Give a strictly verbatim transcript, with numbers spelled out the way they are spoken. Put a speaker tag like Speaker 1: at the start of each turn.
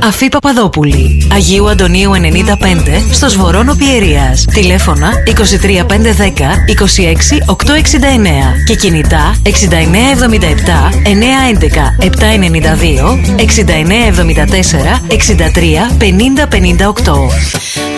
Speaker 1: Αφή Παπαδόπουλη, Αγίου Αντωνίου ενενήντα πέντε, στο Σβορώνο Πιερίας. Τηλέφωνα είκοσι τρία πεντακόσια δέκα είκοσι έξι οκτακόσια εξήντα εννέα και κινητά εξήντα εννέα εβδομήντα επτά εννιακόσια έντεκα επτακόσια ενενήντα δύο, εξήντα εννέα εβδομήντα τέσσερα εξήντα τρία πενήντα πενήντα οκτώ.